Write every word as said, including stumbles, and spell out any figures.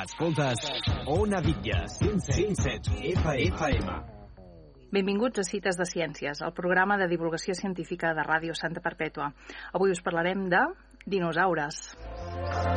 Escoltes Ona Vitlla, cent set F M. Benvinguts a Cites de Ciències, el programa de divulgació científica de Ràdio Santa Perpètua. Avui us parlarem de dinosaures.